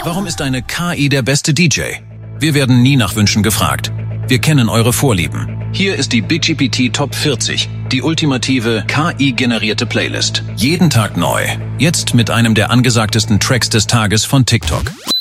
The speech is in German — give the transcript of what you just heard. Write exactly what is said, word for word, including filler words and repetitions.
Warum ist eine K I der beste D J? Wir werden nie nach Wünschen gefragt. Wir kennen eure Vorlieben. Hier ist die BigGPT Top vierzig, die ultimative K I-generierte Playlist. Jeden Tag neu. Jetzt mit einem der angesagtesten Tracks des Tages von TikTok.